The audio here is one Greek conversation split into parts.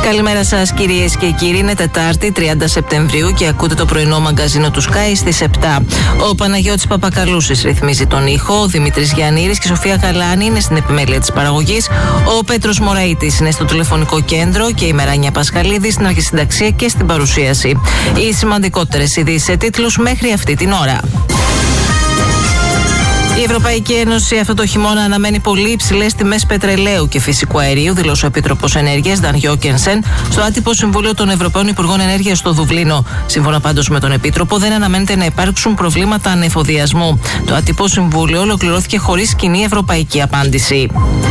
Καλημέρα σας κυρίες και κύριοι, είναι Τετάρτη 30 Σεπτεμβρίου και ακούτε το πρωινό μαγκαζίνο του Sky στις 7. Ο Παναγιώτης Παπακαλούσης ρυθμίζει τον ήχο, ο Δημήτρης Γιαννήρης και η Σοφία Γαλάνη είναι στην επιμέλεια της παραγωγής, ο Πέτρος Μωραΐτης είναι στο τηλεφωνικό κέντρο και η Μεράνια Πασχαλίδη στην αρχισυνταξία και στην παρουσίαση. Οι σημαντικότερες ειδήσεις σε τίτλους μέχρι αυτή την ώρα. Η Ευρωπαϊκή Ένωση αυτό το χειμώνα αναμένει πολύ υψηλές τιμές πετρελαίου και φυσικού αερίου, δήλωσε ο Επίτροπος Ενέργειας Dan Jørgensen στο άτυπο Συμβούλιο των Ευρωπαίων Υπουργών Ενέργειας στο Δουβλίνο. Σύμφωνα πάντως με τον Επίτροπο, δεν αναμένεται να υπάρξουν προβλήματα ανεφοδιασμού. Το άτυπο Συμβούλιο ολοκληρώθηκε χωρίς κοινή ευρωπαϊκή απάντηση.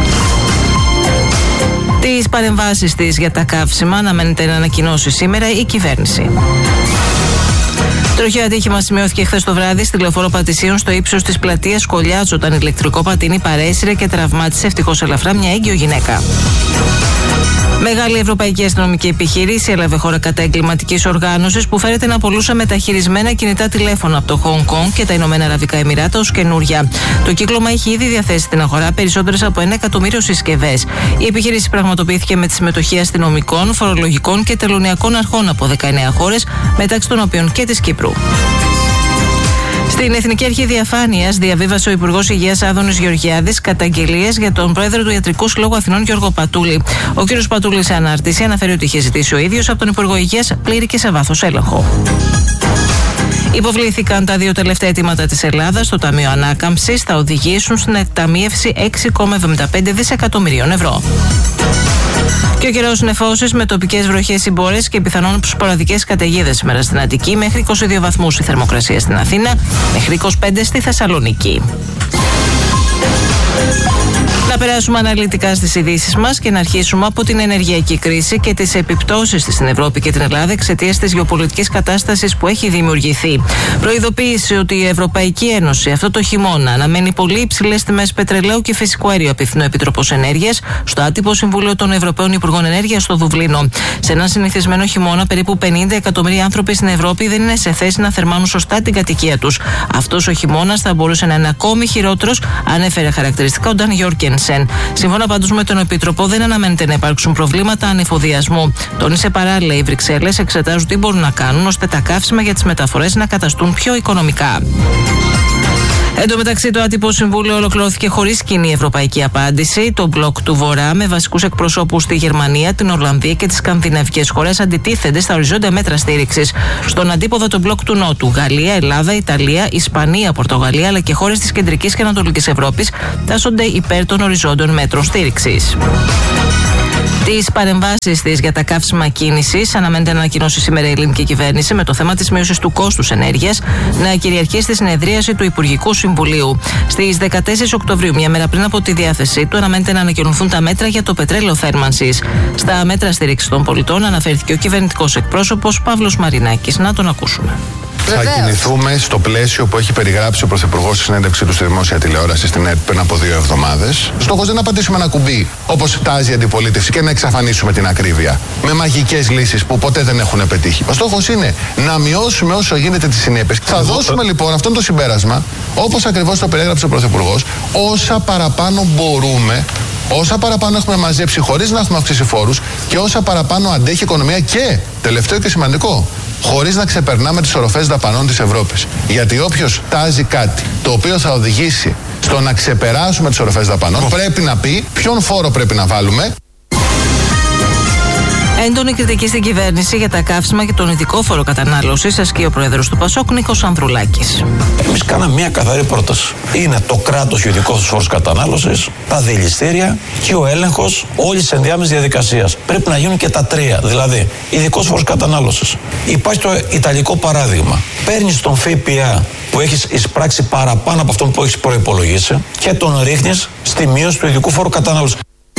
Τις παρεμβάσεις της για τα καύσιμα αναμένεται να ανακοινώσει σήμερα η κυβέρνηση. Τροχαίο ατύχημα σημειώθηκε χθες το βράδυ στη λεωφόρο Πατησίων στο ύψος της πλατείας Κολιάτσου, όταν ηλεκτρικό πατίνι παρέσυρε και τραυμάτισε ευτυχώς ελαφρά μια έγκυο γυναίκα. Μεγάλη ευρωπαϊκή αστυνομική επιχείρηση έλαβε χώρα κατά εγκληματικής οργάνωσης που φέρεται να πωλούσε μεταχειρισμένα κινητά τηλέφωνα από το Χονγκ Κονγκ και τα Ηνωμένα Αραβικά Εμιράτα ως καινούρια. Το κύκλωμα έχει ήδη διαθέσει στην αγορά περισσότερες από 1 εκατομμύριο συσκευές. Η επιχείρηση πραγματοποιήθηκε με τη συμμετοχή αστυνομικών, φορολογικών και τελωνειακών αρχών από 19 χώρες, μεταξύ των οποίων και της Κύπρου. Στην Εθνική Αρχή Διαφάνειας διαβίβασε ο Υπουργός Υγείας Άδωνης Γεωργιάδης καταγγελίες για τον πρόεδρο του Ιατρικού Συλλόγου Αθηνών Γιώργο Πατούλη. Ο κ. Πατούλης σε ανάρτηση αναφέρει ότι είχε ζητήσει ο ίδιος από τον Υπουργό Υγείας πλήρη και σε βάθος έλεγχο. Υποβλήθηκαν τα 2 τελευταία αιτήματα της Ελλάδας στο Ταμείο Ανάκαμψης, θα οδηγήσουν στην εκταμείευση 6,75 δισεκατομμυρίων ευρώ. Και ο καιρός νεφώσεις με τοπικές βροχές ή μπόρες και πιθανόν σποραδικές καταιγίδες σήμερα στην Αττική, μέχρι 22 βαθμούς η θερμοκρασία στην Αθήνα, μέχρι 25 στη Θεσσαλονίκη. Να περάσουμε αναλυτικά στις ειδήσεις μας και να αρχίσουμε από την ενεργειακή κρίση και τις επιπτώσεις της στην Ευρώπη και την Ελλάδα εξαιτίας της γεωπολιτικής κατάστασης που έχει δημιουργηθεί. Προειδοποίησε ότι η Ευρωπαϊκή Ένωση αυτό το χειμώνα αναμένει πολύ υψηλές τιμές πετρελαίου και φυσικού αερίου, απευθύνει ο Επίτροπος Ενέργειας στο άτυπο Συμβούλιο των Ευρωπαίων Υπουργών Ενέργειας στο Δουβλίνο. Σε έναν συνηθισμένο χειμώνα, περίπου 50 εκατομμύρια άνθρωποι στην Ευρώπη δεν είναι σε θέση να θερμάνουν σωστά την κατοικία τους. Αυτός ο χειμώνας θα μπορούσε να είναι ακόμη χειρότερος, ανέφερε χαρακτηριστικά ο Dan Jørgensen. Σύμφωνα πάντως με τον Επίτροπο, δεν αναμένεται να υπάρξουν προβλήματα ανεφοδιασμού. Τόνισε παράλληλα, οι Βρυξέλλες εξετάζουν τι μπορούν να κάνουν ώστε τα καύσιμα για τις μεταφορές να καταστούν πιο οικονομικά. Εν τω μεταξύ, το άτυπο συμβούλιο ολοκληρώθηκε χωρίς κοινή ευρωπαϊκή απάντηση. Το μπλοκ του Βορρά, με βασικούς εκπροσώπους στη Γερμανία, την Ολλανδία και τις σκανδιναβικές χώρες, αντιτίθενται στα οριζόντια μέτρα στήριξης. Στον αντίποδα, το μπλοκ του Νότου, Γαλλία, Ελλάδα, Ιταλία, Ισπανία, Πορτογαλία αλλά και χώρες της Κεντρικής και Ανατολικής Ευρώπης τάσσονται υπέρ των οριζόντιων μέτρων στήριξης. Τις παρεμβάσεις της για τα καύσιμα κίνησης αναμένεται να ανακοινώσει σήμερα η ελληνική κυβέρνηση, με το θέμα της μείωσης του κόστους ενέργειας να κυριαρχεί στη συνεδρίαση του Υπουργικού Συμβουλίου. Στις 14 Οκτωβρίου, μια μέρα πριν από τη διάθεσή του, αναμένεται να ανακοινωθούν τα μέτρα για το πετρέλαιο θέρμανσης. Στα μέτρα στήριξης των πολιτών αναφέρθηκε ο κυβερνητικός εκπρόσωπος Παύλος Μαρινάκης. Να τον ακούσουμε. Θα κινηθούμε στο πλαίσιο που έχει περιγράψει ο Πρωθυπουργός στη συνέντευξή του στη δημόσια τηλεόραση στην ΕΡΤ πριν από 2 εβδομάδες. Στόχος δεν είναι να πατήσουμε ένα κουμπί όπως τάζει η αντιπολίτευση και να εξαφανίσουμε την ακρίβεια με μαγικές λύσεις που ποτέ δεν έχουν πετύχει. Ο στόχος είναι να μειώσουμε όσο γίνεται τις συνέπειες. Θα δώσουμε λοιπόν αυτό το συμπέρασμα, όπως ακριβώς το περιέγραψε ο Πρωθυπουργός, όσα παραπάνω μπορούμε. Όσα παραπάνω έχουμε μαζέψει χωρίς να έχουμε αυξήσει φόρους και όσα παραπάνω αντέχει η οικονομία και, τελευταίο και σημαντικό, χωρίς να ξεπερνάμε τις οροφές δαπανών της Ευρώπης. Γιατί όποιος τάζει κάτι το οποίο θα οδηγήσει στο να ξεπεράσουμε τις οροφές δαπανών, πρέπει να πει ποιον φόρο πρέπει να βάλουμε. Έντονη κριτική στην κυβέρνηση για τα καύσιμα και τον ειδικό φόρο κατανάλωσης ασκεί ο πρόεδρος του ΠΑΣΟΚ, Νίκος Ανδρουλάκης. Εμείς κάναμε μια καθαρή πρόταση. Είναι το κράτος και ο ειδικός φόρος κατανάλωσης, τα δηληστήρια και ο έλεγχος όλης της ενδιάμεσης διαδικασίας. Πρέπει να γίνουν και τα τρία. Δηλαδή, ειδικός φόρος κατανάλωσης. Υπάρχει το ιταλικό παράδειγμα. Παίρνεις τον ΦΠΑ που έχεις εισπράξει παραπάνω από αυτόν που έχεις προϋπολογίσει και τον ρίχνεις στη μείωση του ειδικού φόρου κατανάλωσης.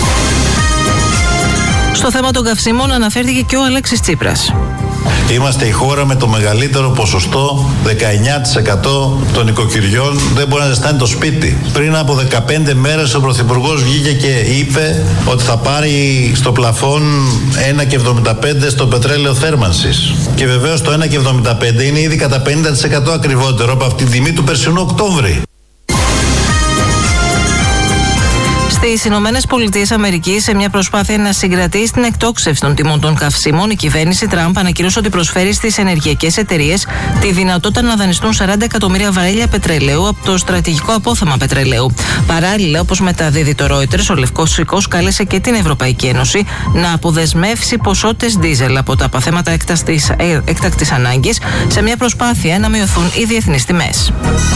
Στο θέμα των καυσίμων αναφέρθηκε και ο Αλέξης Τσίπρας. Είμαστε η χώρα με το μεγαλύτερο ποσοστό, 19% των οικοκυριών δεν μπορεί να ζεστάνει το σπίτι. Πριν από 15 μέρες ο Πρωθυπουργός βγήκε και είπε ότι θα πάρει στο πλαφόν 1,75 στο πετρέλαιο θέρμανσης. Και βεβαίως το 1,75 είναι ήδη κατά 50% ακριβότερο από αυτή την τιμή του περσινού Οκτώβρη. Στις Ηνωμένες Πολιτείες Αμερικής, σε μια προσπάθεια να συγκρατήσει την εκτόξευση των τιμών των καυσίμων, η κυβέρνηση Τραμπ ανακοίνωσε ότι προσφέρει στις ενεργειακές εταιρείες τη δυνατότητα να δανειστούν 40 εκατομμύρια βαρέλια πετρελαίου από το στρατηγικό απόθεμα πετρελαίου. Παράλληλα, όπως μεταδίδει το Reuters, ο Λευκός Οίκος κάλεσε και την Ευρωπαϊκή Ένωση να αποδεσμεύσει ποσότητες ντίζελ από τα αποθέματα έκτακτης ανάγκης, σε μια προσπάθεια να μειωθούν οι διεθνείς τιμές.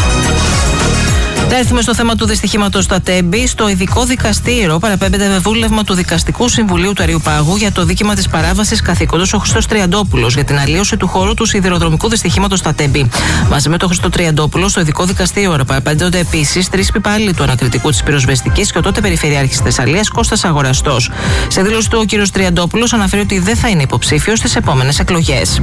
Θα έρθουμε στο θέμα του δυστυχήματος στα Τέμπη. Στο ειδικό δικαστήριο παραπέμπεται βεβούλευμα του Δικαστικού Συμβουλίου του Αριουπάγου για το δίκημα της παράβασης καθήκοντος ο Χριστός Τριαντόπουλος για την αλλίωση του χώρου του σιδηροδρομικού δυστυχήματος στα Τέμπη. Μαζί με τον Χριστό Τριαντόπουλο, στο ειδικό δικαστήριο παραπέμπονται επίσης 3 υπαλλήλοι του ανακριτικού της πυροσβεστικής και ο τότε Περιφερειάρχης Θεσσαλίας Κώστας Αγοραστός. Σε δήλωση του, ο κ. Τριαντόπουλος αναφέρει ότι δεν θα είναι υποψήφιος στις επόμενες εκλογές.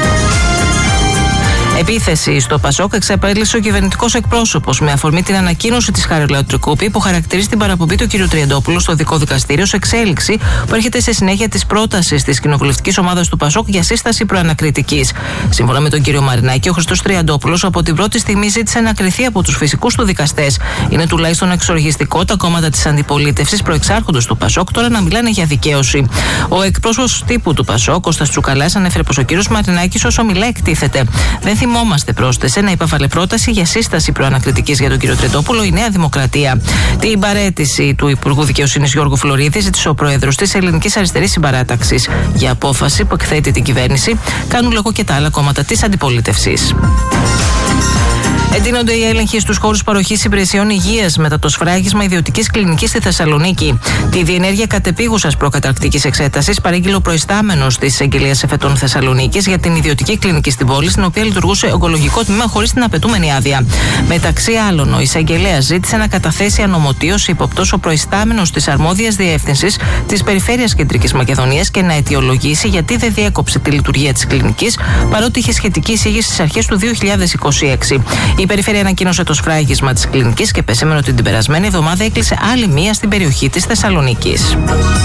Επίθεση στο Πασόκ εξαπέλυσε ο κυβερνητικός εκπρόσωπος με αφορμή την ανακοίνωση της Χαριλαού Τρικούπη που χαρακτηρίζει την παραπομπή του κ. Τριαντόπουλου στο ειδικό δικαστήριο σε εξέλιξη που έρχεται σε συνέχεια της πρότασης της κοινοβουλευτικής ομάδας του Πασόκ για σύσταση προανακριτικής. Σύμφωνα με τον κ. Μαρινάκη, ο Χριστός Τριαντόπουλος από την πρώτη στιγμή ζήτησε να κριθεί από τους φυσικούς του δικαστές. Είναι τουλάχιστον εξοργιστικό τα κόμματα της αντιπολίτευσης προεξάρχοντος του Πασόκ τώρα να μιλάνε για δικαίωση. Ο εκπρόσωπος τύπου του Πασόκ, Κώστας Τσουκαλάς, ανέφερε πως ο κ. Μαρινάκης όσο μιλά εκτίθεται. Δεν θυμόμαστε, πρόσθεσε, να υπέβαλε πρόταση για σύσταση προανακριτικής για τον κύριο Τριαντόπουλο η Νέα Δημοκρατία. Την παραίτηση του Υπουργού Δικαιοσύνης Γιώργου Φλωρίδη ζήτησε ο πρόεδρος της Ελληνικής Αριστερής Συμπαράταξης για απόφαση που εκθέτει την κυβέρνηση. Κάνουν λόγο και τα άλλα κόμματα της αντιπολίτευσης. Εντείνονται οι έλεγχοι στους χώρους παροχής υπηρεσιών υγείας μετά το σφράγισμα ιδιωτικής κλινικής στη Θεσσαλονίκη. Τη διενέργεια κατεπίγουσας προκαταρκτικής εξέτασης παρήγγειλε ο προϊστάμενος της Εισαγγελίας Εφετών Θεσσαλονίκης για την ιδιωτική κλινική στην πόλη, στην οποία λειτουργούσε ογκολογικό τμήμα χωρίς την απαιτούμενη άδεια. Μεταξύ άλλων, ο εισαγγελέας ζήτησε να καταθέσει ανομωτίωση υποπτός ο προϊστάμενος της αρμόδιας διεύθυνσης της Περιφέρειας Κεντρικής Μακεδονίας και να αιτιολογήσει γιατί δεν διέκοψε τη λειτουργία της κλινικής, παρότι είχε σχετική εισήγηση στις αρχές του 2026. Η Περιφέρεια ανακοίνωσε το σφράγισμα της κλινικής και επεσήμενε ότι την περασμένη εβδομάδα έκλεισε άλλη μία στην περιοχή της Θεσσαλονίκης.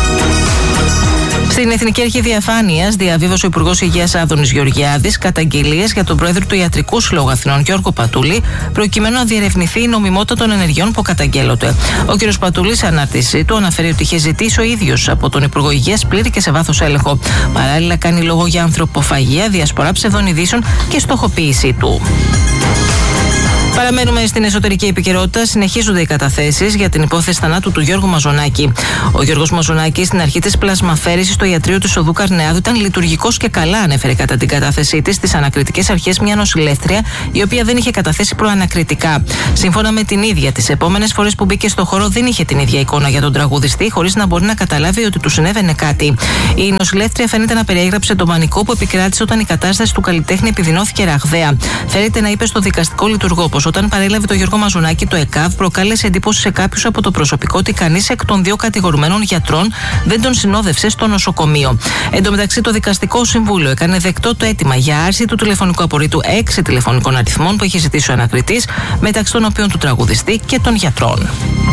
Στην Εθνική Αρχή Διαφάνειας διαβίβασε ο Υπουργός Υγείας Άδωνης Γεωργιάδης καταγγελίες για τον πρόεδρο του Ιατρικού Συλλόγου Αθηνών Γιώργο Πατούλη, προκειμένου να διερευνηθεί η νομιμότητα των ενεργειών που καταγγέλλονται. Ο κ. Πατούλης, σε ανάρτησή του, αναφέρει ότι είχε ζητήσει ο ίδιος από τον Υπουργό Υγείας πλήρη και σε βάθος έλεγχο. Παράλληλα, κάνει λόγο για ανθρωποφαγία, διασπορά ψευδών ειδήσεων και στοχοποίησή του. Παραμένουμε στην εσωτερική επικαιρότητα. Συνεχίζονται οι καταθέσεις για την υπόθεση θανάτου του Γιώργου Μαζονάκη. Ο Γιώργος Μαζονάκης, στην αρχή της πλασμαφέρησης στο ιατρείο του Οδού Καρνεάδου, ήταν λειτουργικός και καλά, ανέφερε κατά την κατάθεσή της στις ανακριτικές αρχές μια νοσηλεύτρια, η οποία δεν είχε καταθέσει προανακριτικά. Σύμφωνα με την ίδια, τις επόμενες φορές που μπήκε στο χώρο δεν είχε την ίδια εικόνα για τον τραγουδιστή, χωρίς να μπορεί να καταλάβει ότι του συνέβαινε κάτι. Η νοσηλεύτρια φαίνεται να περιέγραψε τον πανικό που επικράτησε όταν η κατάσταση του καλλιτέχνη επιδεινώθηκε ραγδαία. Φαίνεται να είπε στο δικαστικό λειτουργό πως όταν παρέλαβε το Γιώργο Μαζονάκη, το ΕΚΑΒ προκάλεσε εντύπωση σε κάποιους από το προσωπικό ότι κανείς εκ των 2 κατηγορουμένων γιατρών δεν τον συνόδευσε στο νοσοκομείο. Εν τω μεταξύ, το Δικαστικό Συμβούλιο έκανε δεκτό το αίτημα για άρση του τηλεφωνικού απορρίτου 6 τηλεφωνικών αριθμών που έχει ζητήσει ο ανακριτής, μεταξύ των οποίων του τραγουδιστή και των γιατρών.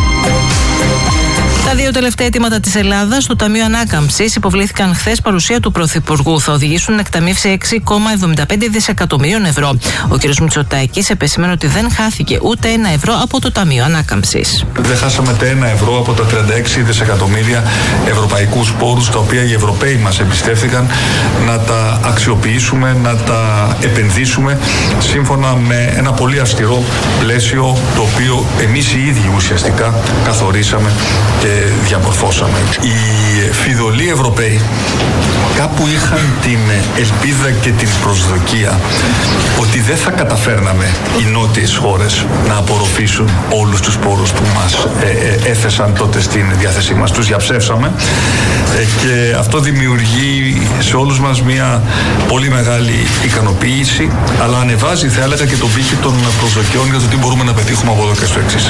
Τα 2 τελευταία αιτήματα της Ελλάδας στο Ταμείο Ανάκαμψης υποβλήθηκαν χθες παρουσία του Πρωθυπουργού. Θα οδηγήσουν εκταμείευση 6,75 δισεκατομμυρίων ευρώ. Ο κ. Μητσοτάκης επεσημαίνει ότι δεν χάθηκε ούτε 1 ευρώ από το Ταμείο Ανάκαμψης. Δεν χάσαμε ούτε 1 ευρώ από τα 36 δισεκατομμύρια ευρωπαϊκούς πόρους, τα οποία οι Ευρωπαίοι μας εμπιστεύτηκαν να τα αξιοποιήσουμε, να τα επενδύσουμε σύμφωνα με ένα πολύ αυστηρό πλαίσιο, το οποίο εμείς οι ίδιοι ουσιαστικά καθορίσαμε και διαμορφώσαμε. Οι φιδωλοί Ευρωπαίοι κάπου είχαν την ελπίδα και την προσδοκία ότι δεν θα καταφέρναμε οι νότιες χώρες να απορροφήσουν όλους τους πόρους που μας έθεσαν τότε στην διάθεσή μας. Τους διαψεύσαμε και αυτό δημιουργεί σε όλους μας μια πολύ μεγάλη ικανοποίηση, αλλά ανεβάζει, θα έλεγα, και τον πύχη των προσδοκιών για το τι μπορούμε να πετύχουμε από εδώ και στο εξής.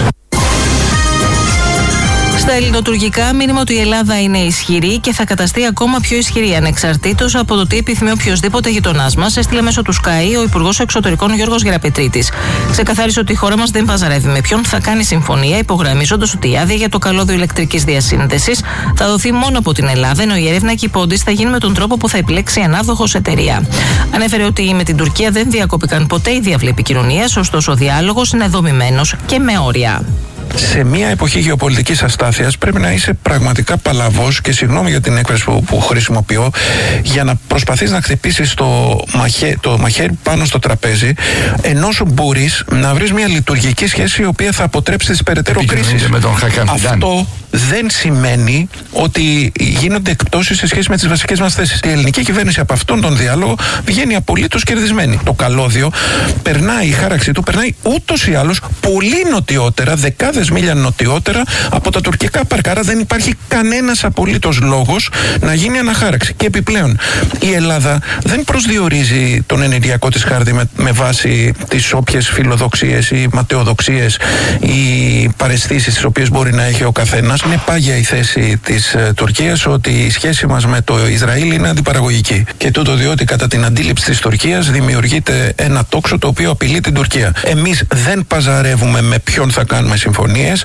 Στα ελληνοτουρκικά, μήνυμα ότι η Ελλάδα είναι ισχυρή και θα καταστεί ακόμα πιο ισχυρή ανεξαρτήτως από το τι επιθυμεί οποιοδήποτε γειτονάς μας, έστειλε μέσω του Sky ο Υπουργός Εξωτερικών Γιώργος Γεραπετρίτης. Ξεκαθάρισε ότι η χώρα μας δεν παζαρεύει με ποιον θα κάνει συμφωνία, υπογραμμίζοντας ότι η άδεια για το καλώδιο ηλεκτρικής διασύνδεσης θα δοθεί μόνο από την Ελλάδα, ενώ η έρευνα και η πόντιση θα γίνει με τον τρόπο που θα επιλέξει η ανάδοχος εταιρεία. Ανέφερε ότι με την Τουρκία δεν διακόπηκαν ποτέ οι διάβλοι επικοινωνίας, ωστόσο ο διάλογος είναι δομημένος και με όρια. Σε μια εποχή γεωπολιτικής αστάθειας πρέπει να είσαι πραγματικά παλαβός, και συγγνώμη για την έκφραση που χρησιμοποιώ, για να προσπαθείς να χτυπήσεις το μαχαίρι πάνω στο τραπέζι, ενώ σου μπορείς να βρεις μια λειτουργική σχέση η οποία θα αποτρέψει τις περαιτέρω κρίσεις. Αυτό δεν σημαίνει ότι γίνονται εκπτώσεις σε σχέση με τις βασικές μας θέσεις. Η ελληνική κυβέρνηση από αυτόν τον διάλογο βγαίνει απολύτως κερδισμένη. Το καλώδιο περνάει, η χάραξη του περνάει ούτως ή άλλως πολύ νοτιότερα, δεκάδες μίλια νοτιότερα από τα τουρκικά παρκάρα. Δεν υπάρχει κανένας απολύτως λόγος να γίνει αναχάραξη. Και επιπλέον, η Ελλάδα δεν προσδιορίζει τον ενεργειακό της χάρτη με βάση τις όποιες φιλοδοξίες ή ματαιοδοξίες ή παραισθήσεις τις οποίες μπορεί να έχει ο καθένας. Είναι πάγια η θέση της Τουρκίας ότι η σχέση μας με το Ισραήλ είναι αντιπαραγωγική. Και τούτο διότι κατά την αντίληψη της Τουρκίας δημιουργείται ένα τόξο το οποίο απειλεί την Τουρκία. Εμείς δεν παζαρεύουμε με ποιον θα κάνουμε συμφωνίες.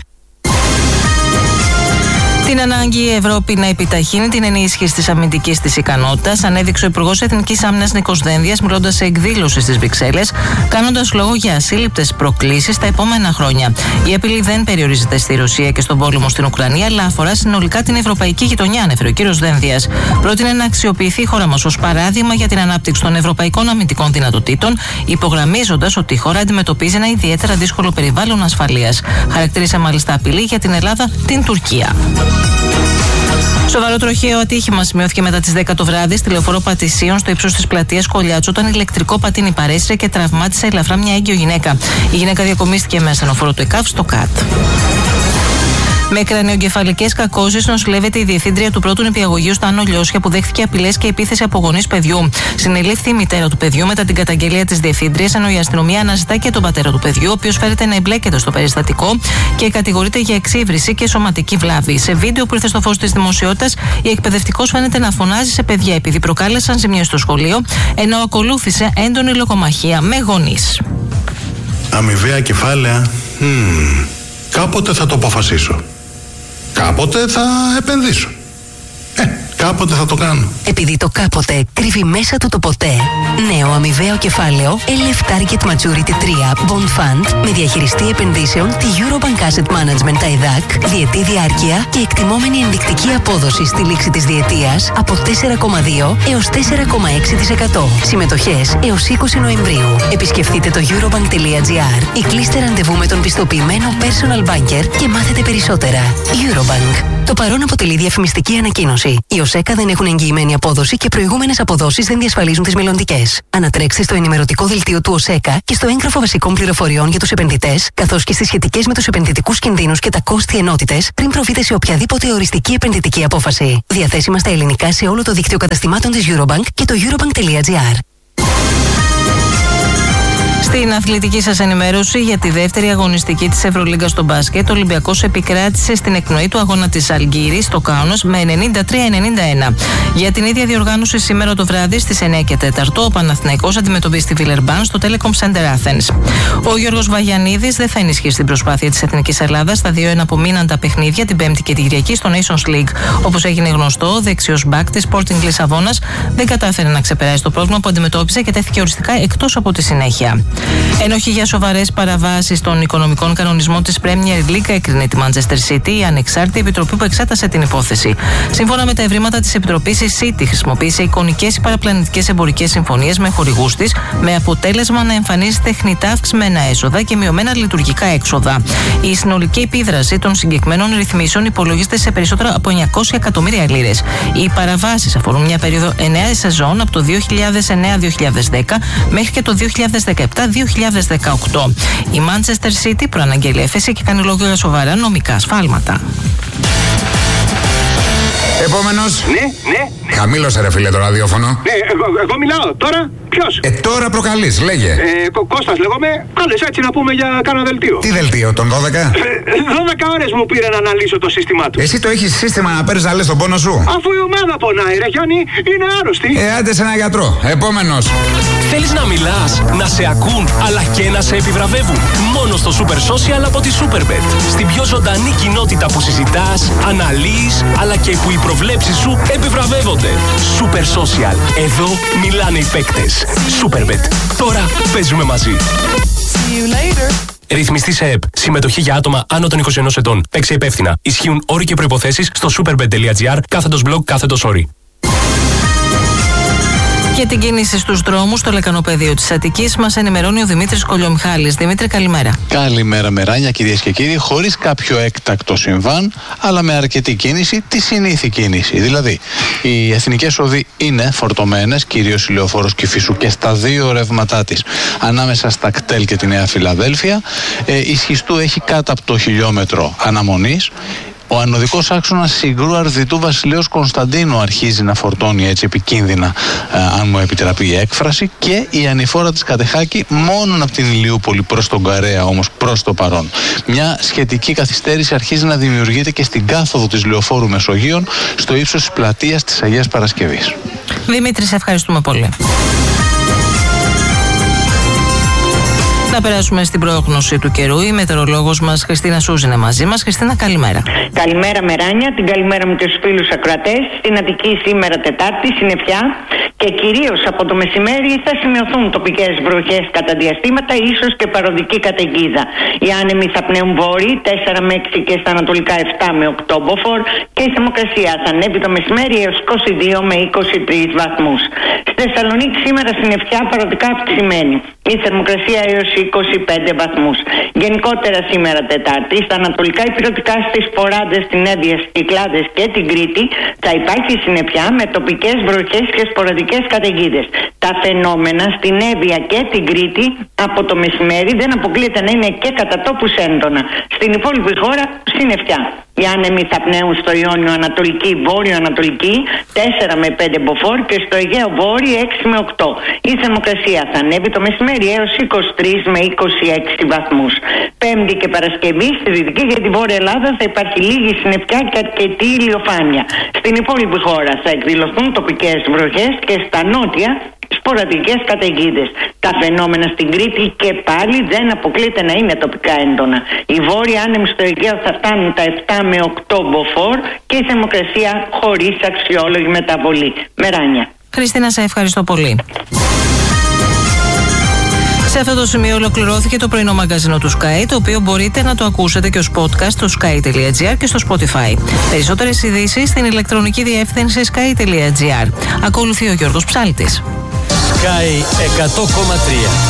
Την ανάγκη η Ευρώπη να επιταχύνει την ενίσχυση της αμυντικής της ικανότητας ανέδειξε ο Υπουργός Εθνικής Άμυνας Νίκος Δένδιας, μιλώντας σε εκδήλωση στις Βρυξέλλες, κάνοντας λόγο για ασύλληπτες προκλήσεις τα επόμενα χρόνια. Η απειλή δεν περιορίζεται στη Ρωσία και στον πόλεμο στην Ουκρανία, αλλά αφορά συνολικά την ευρωπαϊκή γειτονιά, ανέφερε ο κ. Δένδιας. Πρότεινε να αξιοποιηθεί η χώρα μας ως παράδειγμα για την ανάπτυξη των ευρωπαϊκών αμυντικών δυνατοτήτων, υπογραμμίζοντας ότι η χώρα αντιμετωπίζει ένα ιδιαίτερα δύσκολο περιβάλλον ασφαλείας. Χαρακτήρισε μάλιστα απειλή για την Ελλάδα την Τουρκία. Σοβαρό τροχαίο ατύχημα σημειώθηκε μετά τις 10 το βράδυ στη λεωφόρο Πατησίων στο ύψος της πλατείας Κολιάτσου, όταν ηλεκτρικό πατίνι παρέσυρε και τραυμάτισε ελαφρά μια έγκυο γυναίκα. Η γυναίκα διακομίστηκε με ασθενοφόρο του ΕΚΑΒ στο ΚΑΤ. Με κρανιογκεφαλικές κακώσεις νοσηλεύεται η διευθύντρια του πρώτου νηπιαγωγείου στα Άνω Λιώσια, που δέχθηκε απειλές και επίθεση από γονείς παιδιού. Συνελήφθη η μητέρα του παιδιού μετά την καταγγελία της διευθύντριας, ενώ η αστυνομία αναζητά και τον πατέρα του παιδιού, ο οποίος φέρεται να εμπλέκεται στο περιστατικό και κατηγορείται για εξύβριση και σωματική βλάβη. Σε βίντεο που ήρθε στο φως της δημοσιότητας, η εκπαιδευτικός φαίνεται να φωνάζει σε παιδιά επειδή προκάλεσαν ζημιές στο σχολείο, ενώ ακολούθησε έντονη λογομαχία με γονείς. Αμοιβαία κεφάλαια. Κάποτε θα το αποφασίσω. Κάποτε θα επενδύσω. Κάποτε θα το κάνω. Επειδή το κάποτε κρύβει μέσα του το ποτέ. Νέο αμοιβαίο κεφάλαιο LF Target Maturity 3 Bond Fund με διαχειριστή επενδύσεων τη Eurobank Asset Management ΤΑΙΔΑΚ, διετή διάρκεια και εκτιμόμενη ενδεικτική απόδοση στη λήξη της διετίας από 4,2 έως 4,6%. Συμμετοχές έως 20 Νοεμβρίου. Επισκεφτείτε το eurobank.gr ή κλείστε ραντεβού με τον πιστοποιημένο personal banker και μάθετε περισσότερα. Eurobank. Το παρόν αποτελεί διαφημιστική ανακοίνωση. Οι ΟΣΕΚΑ δεν έχουν εγγυημένη απόδοση και προηγούμενες αποδόσεις δεν διασφαλίζουν τις μελλοντικές. Ανατρέξτε στο ενημερωτικό δελτίο του ΟΣΕΚΑ και στο έγγραφο βασικών πληροφοριών για τους επενδυτές, καθώς και στις σχετικές με τους επενδυτικούς κινδύνους και τα κόστη ενότητες, πριν προβείτε σε οποιαδήποτε οριστική επενδυτική απόφαση. Διαθέσιμα στα ελληνικά σε όλο το δίκτυο καταστημάτων της Eurobank και το eurobank.gr. Στην αθλητική σας ενημέρωση για τη δεύτερη αγωνιστική της Ευρωλίγκα στο μπάσκετ, ο Ολυμπιακός επικράτησε στην εκπνοή του αγώνα της Αλγύρης στο Κάουνας με 93-91. Για την ίδια διοργάνωση σήμερα το βράδυ στις 9 και 4 ο Παναθηναϊκός αντιμετωπίζει τη Βιλερμπάν στο Telecom Center Athens. Ο Γιώργος Βαγιανίδης δεν θα ενισχύσει την προσπάθεια της Εθνικής Ελλάδας στα δύο εναπομείναντα παιχνίδια την Πέμπτη και την Κυριακή στο Nations League. Όπως έγινε γνωστό, ο δεξιός μπακ της Sporting Λισαβόνας δεν κατάφερε να ξεπεράσει το πρόβλημα που αντιμετώπισε και τέθηκε οριστικά εκτός από τη συνέχεια. Ενόχει για σοβαρές παραβάσεις των οικονομικών κανονισμών της Premier League, έκρινε τη Manchester City η ανεξάρτητη επιτροπή που εξέτασε την υπόθεση. Σύμφωνα με τα ευρήματα της επιτροπής, η City χρησιμοποίησε εικονικές ή παραπλανητικές εμπορικές συμφωνίες με χορηγούς της, με αποτέλεσμα να εμφανίζει τεχνητά αυξημένα έσοδα και μειωμένα λειτουργικά έξοδα. Η συνολική επίδραση των συγκεκριμένων ρυθμίσεων υπολογίζεται σε περισσότερα από 900 εκατομμύρια λίρες. Οι παραβάσεις αφορούν μια περίοδο 9 σεζόν από το 2009-2010 μέχρι και το 2017-2018. Η Manchester City προαναγγέλει έφεση και κάνει λόγο για σοβαρά νομικά σφάλματα. Επόμενος. Ναι. Χαμήλωσε ρε φίλε το ραδιόφωνο. Ναι, εγώ μιλάω τώρα. Ποιος? Τώρα προκαλείς, λέγε. Κώστας λέγομαι. Κάλεσε έτσι να πούμε για κάνα δελτίο. Τι δελτίο, τον 12? 12 ώρες μου πήρε να αναλύσω το σύστημά του. Εσύ το έχεις σύστημα να παίρνεις να λες τον πόνο σου? Αφού η ομάδα πονάει ρε Γιάννη, είναι άρρωστη. Άντε σε ένα γιατρό. Επόμενος. Θέλεις να μιλάς, να σε ακούν, αλλά και να σε επιβραβεύουν? Μόνο στο Super Social από τη Superbet. Στην πιο ζωντανή κοινότητα που συζητάς, αναλύεις, αλλά και που οι προβλέψεις σου επιβραβεύονται. Super Social. Εδώ μιλάνε οι παίκτες. Superbet. Τώρα παίζουμε μαζί. Ρυθμιστή σε ΕΠ. Συμμετοχή για άτομα άνω των 21 ετών. Παίξε υπεύθυνα. Ισχύουν όροι και προϋποθέσεις στο superbet.gr/blog/όροι. Για την κίνηση στους δρόμους στο λεκανοπεδίο της Αττικής μας ενημερώνει ο Δημήτρης Κολιομιχάλης. Δημήτρη, καλημέρα. Καλημέρα, Μεράνια, κυρίες και κύριοι. Χωρίς κάποιο έκτακτο συμβάν, αλλά με αρκετή κίνηση, τη συνήθη κίνηση. Δηλαδή, οι εθνικές οδοί είναι φορτωμένες, κυρίως η Λεωφόρος Κηφισού και στα δύο ρεύματά της, ανάμεσα στα κτέλ και τη Νέα Φιλαδέλφια. Η Σχιστού έχει κάτω από το χιλιόμετρο αναμονής. Ο ανωδικός άξονας Συγκρού Αρδιτού Βασιλέως Κωνσταντίνου αρχίζει να φορτώνει έτσι επικίνδυνα, αν μου επιτραπεί η έκφραση, και η ανηφόρα της Κατεχάκη μόνον από την Ηλιούπολη προς τον Καρέα όμως προς το παρόν. Μια σχετική καθυστέρηση αρχίζει να δημιουργείται και στην κάθοδο της Λεωφόρου Μεσογείων στο ύψος της πλατείας της Αγίας Παρασκευής. Δημήτρη, σε ευχαριστούμε πολύ. Να περάσουμε στην πρόγνωση του καιρού. Η μετεωρολόγος μας Χριστίνα Σούζη είναι μαζί μας. Χριστίνα, καλημέρα. Καλημέρα, Μεράνια. Την καλημέρα μου και στους φίλους ακροατές. Στην Αττική σήμερα Τετάρτη, συννεφιά και κυρίως από το μεσημέρι θα σημειωθούν τοπικές βροχές κατά διαστήματα, ίσως και παροδική καταιγίδα. Οι άνεμοι θα πνέουν βόρειοι 4 με 6 και στα ανατολικά 7 με 8 μποφόρ και η θερμοκρασία θα ανέβει το μεσημέρι έως 22 με 23 βαθμούς. Στη Θεσσαλονίκη σήμερα συννεφιά παροδικά αυξημένη. Η θερμοκρασία έως 25 βαθμούς. Γενικότερα σήμερα Τετάρτη, στα ανατολικά υπηρετικά, στις Φοράντες, στην Εύβοια, στις Κυκλάδες και την Κρήτη θα υπάρχει συννεφιά με τοπικές βροχές και σποραδικές καταιγίδες. Τα φαινόμενα στην Εύβοια και την Κρήτη από το μεσημέρι δεν αποκλείεται να είναι και κατά τόπους έντονα. Στην υπόλοιπη χώρα συννεφιά. Οι άνεμοι θα πνέουν στο Ιόνιο Ανατολική, Βόρειο Ανατολική 4 με 5 μποφόρ και στο Αιγαίο Βόρειο 6 με 8. Η θερμοκρασία θα ανέβει το μεσημέρι έως 23 με 26 βαθμούς. Πέμπτη και Παρασκευή στη Δυτική και τη Βόρεια Ελλάδα θα υπάρχει λίγη συννεφιά και αρκετή ηλιοφάνεια. Στην υπόλοιπη χώρα θα εκδηλωθούν τοπικές βροχές και στα νότια σποραδικές καταιγίδες. Τα φαινόμενα στην Κρήτη και πάλι δεν αποκλείται να είναι τοπικά έντονα. Οι βόρειοι άνεμοι στο Αιγαίο θα φτάνουν τα 7 με 8 μποφόρ και η θερμοκρασία χωρίς αξιόλογη μεταβολή. Μεράνια. Χριστίνα, σε ευχαριστώ πολύ. Σε αυτό το σημείο ολοκληρώθηκε το πρωινό μαγκαζίνο του Sky, το οποίο μπορείτε να το ακούσετε και ως podcast στο sky.gr και στο Spotify. Περισσότερες ειδήσεις στην ηλεκτρονική διεύθυνση sky.gr. Ακολουθεί ο Γιώργος Ψάλτης. Sky 100,3.